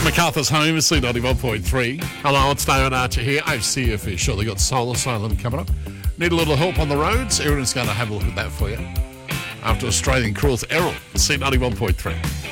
MacArthur's Home is C91.3. Hello, it's David Archer here. AFC official. They got Solar Asylum coming up. Need a little help on the roads? Everyone's going to have a look at that for you. After Australian Cruel's Errol, C91.3.